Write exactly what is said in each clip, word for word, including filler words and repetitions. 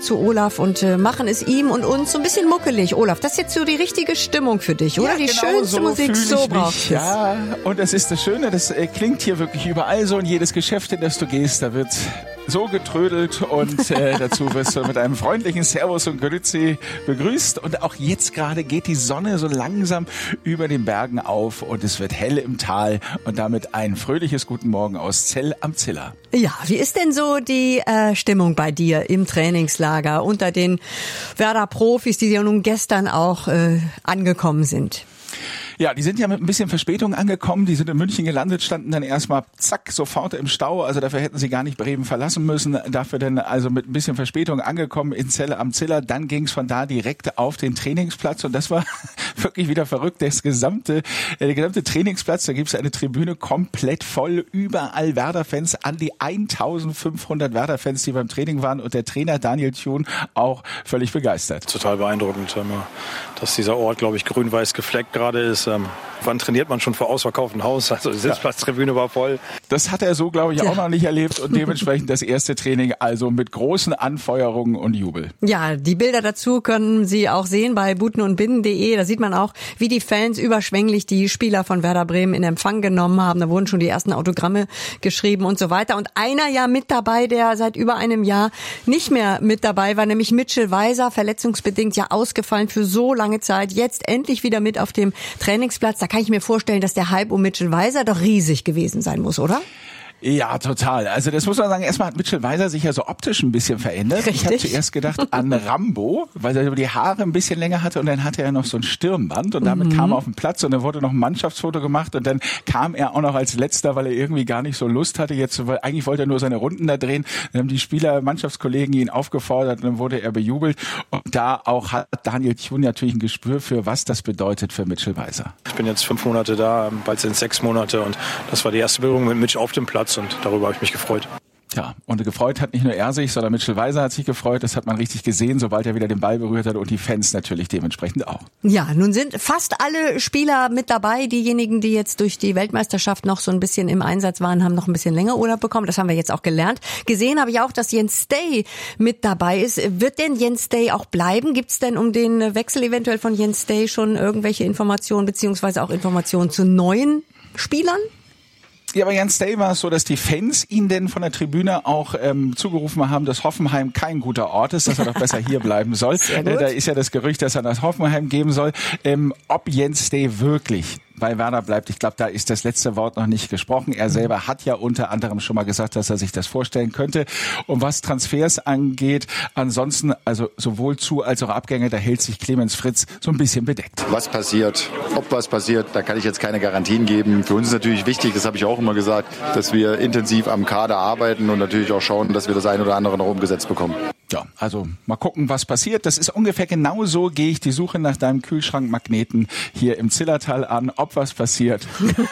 zu Olaf und äh, machen es ihm und uns so ein bisschen muckelig. Olaf, das ist jetzt so die richtige Stimmung für dich, oder? Ja, die genau schönste so Musik, so braucht es. Ja, und das ist das Schöne, das äh, klingt hier wirklich überall so, in jedes Geschäft, in das du gehst, da wird so getrödelt und äh, dazu wirst du mit einem freundlichen Servus und Grüezi begrüßt. Und auch jetzt gerade geht die Sonne so langsam über den Bergen auf und es wird hell im Tal und damit ein fröhliches Guten Morgen aus Zell am Ziller. Ja, wie ist denn so die äh, Stimmung bei dir im Trainingslager unter den Werder-Profis, die ja nun gestern auch äh, angekommen sind? Ja, die sind ja mit ein bisschen Verspätung angekommen. Die sind in München gelandet, standen dann erstmal zack, sofort im Stau. Also dafür hätten sie gar nicht Bremen verlassen müssen. Dafür dann also mit ein bisschen Verspätung angekommen in Celle am Ziller. Dann ging es von da direkt auf den Trainingsplatz. Und das war wirklich wieder verrückt. Das gesamte, der gesamte Trainingsplatz, da gibt es eine Tribüne komplett voll. Überall Werder-Fans, an die eintausendfünfhundert Werder-Fans, die beim Training waren. Und der Trainer Daniel Thun auch völlig begeistert. Total beeindruckend, dass dieser Ort, glaube ich, grün-weiß gefleckt gerade ist. Ähm, wann trainiert man schon vor ausverkauftem Haus? Also die Sitzplatztribüne war voll. Das hat er so, glaube ich, auch noch nicht erlebt und dementsprechend das erste Training also mit großen Anfeuerungen und Jubel. Ja, die Bilder dazu können Sie auch sehen bei buten und binden punkt de. Da sieht man auch, wie die Fans überschwänglich die Spieler von Werder Bremen in Empfang genommen haben. Da wurden schon die ersten Autogramme geschrieben und so weiter. Und einer ja mit dabei, der seit über einem Jahr nicht mehr mit dabei war, nämlich Mitchell Weiser, verletzungsbedingt ja ausgefallen für so lange Zeit. Jetzt endlich wieder mit auf dem Trainingsplatz. Da kann ich mir vorstellen, dass der Hype um Mitchell Weiser doch riesig gewesen sein muss, oder? Ja, total. Also das muss man sagen, erstmal hat Mitchell Weiser sich ja so optisch ein bisschen verändert. Richtig. Ich habe zuerst gedacht an Rambo, weil er die Haare ein bisschen länger hatte und dann hatte er noch so ein Stirnband und damit mhm. kam er auf den Platz und dann wurde noch ein Mannschaftsfoto gemacht und dann kam er auch noch als Letzter, weil er irgendwie gar nicht so Lust hatte. Jetzt, weil eigentlich wollte er nur seine Runden da drehen. Dann haben die Spieler, Mannschaftskollegen ihn aufgefordert und dann wurde er bejubelt. Und da auch hat Daniel Thun natürlich ein Gespür für, was das bedeutet für Mitchell Weiser. Ich bin jetzt fünf Monate da, bald sind es sechs Monate und das war die erste Berührung mit Mitch auf dem Platz. Und darüber habe ich mich gefreut. Ja, und gefreut hat nicht nur er sich, sondern Mitchell Weiser hat sich gefreut. Das hat man richtig gesehen, sobald er wieder den Ball berührt hat und die Fans natürlich dementsprechend auch. Ja, nun sind fast alle Spieler mit dabei. Diejenigen, die jetzt durch die Weltmeisterschaft noch so ein bisschen im Einsatz waren, haben noch ein bisschen länger Urlaub bekommen. Das haben wir jetzt auch gelernt. Gesehen habe ich auch, dass Jens Stay mit dabei ist. Wird denn Jens Stay auch bleiben? Gibt es denn um den Wechsel eventuell von Jens Stay schon irgendwelche Informationen beziehungsweise auch Informationen zu neuen Spielern? Ja, bei Jens Stay war es so, dass die Fans ihn denn von der Tribüne auch ähm, zugerufen haben, dass Hoffenheim kein guter Ort ist, dass er doch besser hier bleiben soll. Äh, da ist ja das Gerücht, dass er nach Hoffenheim geben soll. Ähm, ob Jens Stay wirklich bei Werder bleibt, ich glaube, da ist das letzte Wort noch nicht gesprochen. Er selber hat ja unter anderem schon mal gesagt, dass er sich das vorstellen könnte. Und was Transfers angeht, ansonsten, also sowohl Zu- als auch Abgänge, da hält sich Clemens Fritz so ein bisschen bedeckt. Was passiert, ob was passiert, da kann ich jetzt keine Garantien geben. Für uns ist natürlich wichtig, das habe ich auch immer gesagt, dass wir intensiv am Kader arbeiten und natürlich auch schauen, dass wir das ein oder andere noch umgesetzt bekommen. Ja, also mal gucken, was passiert. Das ist ungefähr genauso, gehe ich die Suche nach deinem Kühlschrankmagneten hier im Zillertal an. Ob was passiert,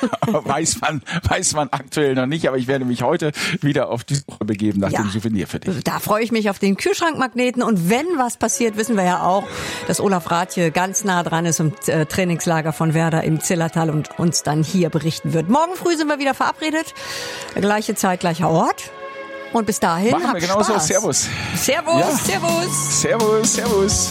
weiß man, weiß man aktuell noch nicht. Aber ich werde mich heute wieder auf die Suche begeben nach ja, dem Souvenir für dich. Da freue ich mich auf den Kühlschrankmagneten. Und wenn was passiert, wissen wir ja auch, dass Olaf Rathje ganz nah dran ist im äh, Trainingslager von Werder im Zillertal und uns dann hier berichten wird. Morgen früh sind wir wieder verabredet. Gleiche Zeit, gleicher Ort. Und bis dahin, machen wir genauso. Spaß. Servus. Servus, ja. servus. Servus, servus.